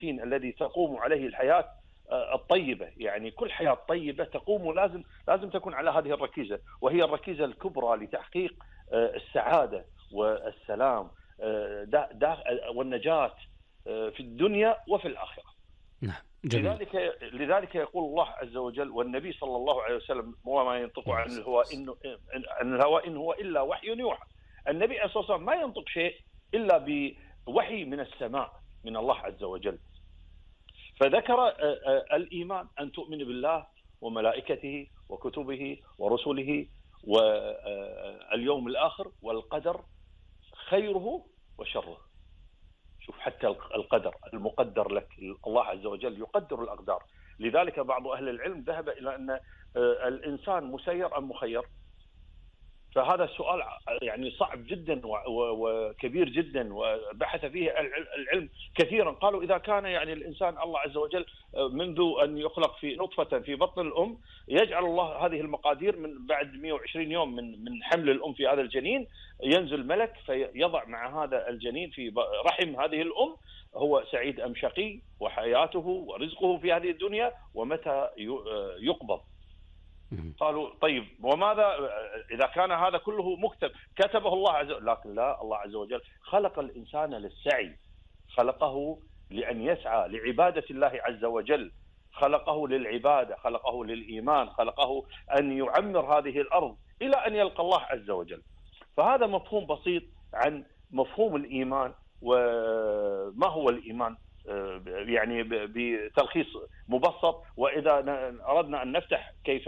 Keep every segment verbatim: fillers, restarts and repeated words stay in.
الذي تقوم عليه الحياة الطيبة. يعني كل حياة طيبة تقوم لازم لازم تكون على هذه الركيزة، وهي الركيزة الكبرى لتحقيق السعادة والسلام والنجاة في الدنيا وفي الآخرة. نعم جميل. لذلك لذلك يقول الله عز وجل والنبي صلى الله عليه وسلم وما ينطق عن الهوى إن عن الهوى إن هو إلا وحي يوحى. النبي عليه الصلاة والسلام ما ينطق شيء إلا بوحي من السماء من الله عز وجل. فذكر الإيمان أن تؤمن بالله وملائكته وكتبه ورسله واليوم الآخر والقدر خيره وشره. شوف حتى القدر المقدر لك، الله عز وجل يقدر الأقدار. لذلك بعض أهل العلم ذهب إلى أن الإنسان مسير أم مخير. فهذا السؤال يعني صعب جدا وكبير جدا، وبحث فيه العلم كثيرا. قالوا إذا كان يعني الإنسان الله عز وجل منذ أن يخلق في نطفة في بطن الأم يجعل الله هذه المقادير من بعد مئة وعشرين يوم من من حمل الأم في هذا الجنين، ينزل ملك فيضع مع هذا الجنين في رحم هذه الأم هو سعيد أم شقي، وحياته ورزقه في هذه الدنيا ومتى يقبض. قالوا طيب وماذا إذا كان هذا كله مكتب كتبه الله عز وجل؟ لكن لا، الله عز وجل خلق الإنسان للسعي، خلقه لأن يسعى لعبادة الله عز وجل، خلقه للعبادة، خلقه للإيمان، خلقه أن يعمر هذه الأرض إلى أن يلقى الله عز وجل. فهذا مفهوم بسيط عن مفهوم الإيمان وما هو الإيمان يعني بتلخيص مبسط. وإذا أردنا أن نفتح كيف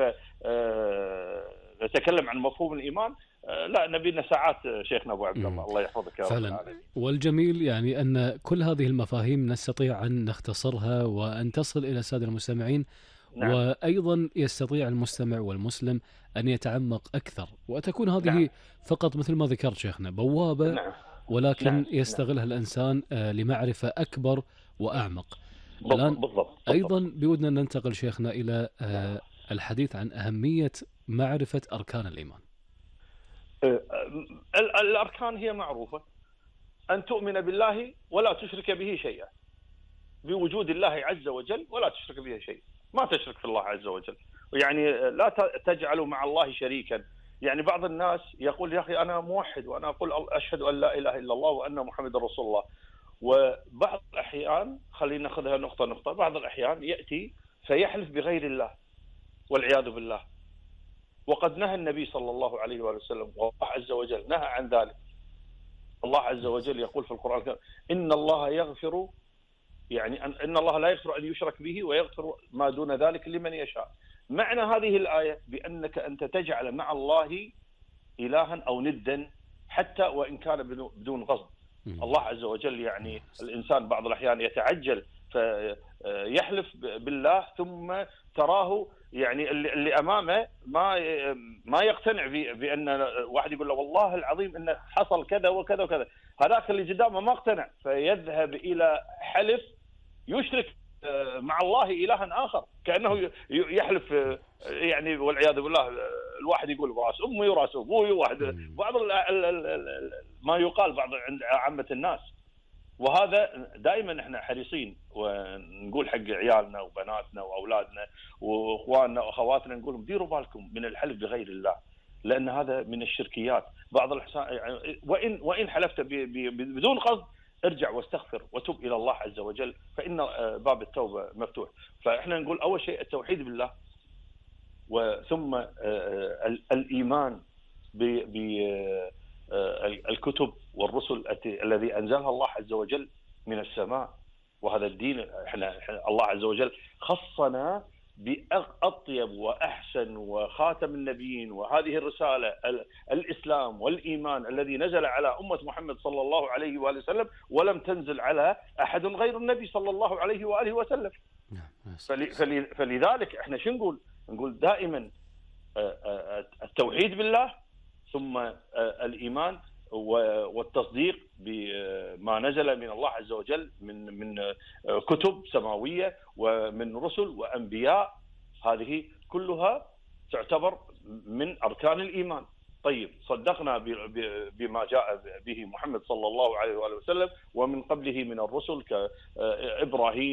نتكلم عن مفهوم الإيمان لا نبينا ساعات شيخنا أبو عبد الله، الله يحفظك يا رب العالمين. والجميل يعني أن كل هذه المفاهيم نستطيع أن نختصرها وأن تصل إلى السادة المستمعين. نعم. وأيضا يستطيع المستمع والمسلم أن يتعمق أكثر، وتكون هذه نعم. فقط مثل ما ذكرت شيخنا بوابة نعم. ولكن نعم. يستغلها الإنسان لمعرفة أكبر وأعمق. الآن بالضبط. أيضا بودنا أن ننتقل شيخنا إلى الحديث عن أهمية معرفة أركان الإيمان. الأركان هي معروفة، أن تؤمن بالله ولا تشرك به شيئا، بوجود الله عز وجل ولا تشرك به شيء، ما تشرك في الله عز وجل، يعني لا تجعلوا مع الله شريكا. يعني بعض الناس يقول يا أخي أنا موحد وأنا أقول أشهد أن لا إله إلا الله وأن محمد رسول الله. وبعض الأحيان خلينا نأخذها نقطة نقطة، بعض الأحيان يأتي فيحلف بغير الله والعياذ بالله، وقد نهى النبي صلى الله عليه وآله وسلم والله عز وجل نهى عن ذلك. الله عز وجل يقول في القرآن الكريم إن الله يغفر يعني إن الله لا يغفر أن يشرك به ويغفر ما دون ذلك لمن يشاء. معنى هذه الآية بأنك أنت تجعل مع الله إلها أو ندا حتى وإن كان بدون قصد. الله عز وجل يعني الإنسان بعض الأحيان يتعجل فيحلف بالله ثم تراه يعني اللي أمامه ما ما يقتنع بأن واحد يقول له والله العظيم إن حصل كذا وكذا وكذا، هذاك اللي قدامه ما اقتنع فيذهب إلى حلف يشرك مع الله إلها آخر كأنه يحلف يعني والعياذ بالله. الواحد يقول راس أمي وراس أبوي، واحد بعض ما يقال بعض عند عامة الناس. وهذا دائما احنا حريصين ونقول حق عيالنا وبناتنا واولادنا واخواننا واخواتنا نقول لهم ديروا بالكم من الحلف بغير الله، لان هذا من الشركيات. بعض الحسان وان وان حلفت بدون قصد ارجع واستغفر وتب الى الله عز وجل فان باب التوبه مفتوح. فاحنا نقول اول شيء التوحيد بالله، وثم الايمان بالكتب والرسل الذي انزلها الله عز وجل من السماء. وهذا الدين احنا الله عز وجل خصنا بأطيب وأحسن وخاتم النبيين، وهذه الرسالة الإسلام والإيمان الذي نزل على أمة محمد صلى الله عليه وآله وسلم ولم تنزل على أحد غير النبي صلى الله عليه وآله وسلم. فلذلك احنا شو نقول؟ نقول دائما التوحيد بالله ثم الإيمان والتصديق بما نزل من الله عز وجل من من كتب سماوية ومن رسل وأنبياء. هذه كلها تعتبر من أركان الإيمان. طيب صدقنا بما جاء به محمد صلى الله عليه وآله وسلم ومن قبله من الرسل كإبراهيم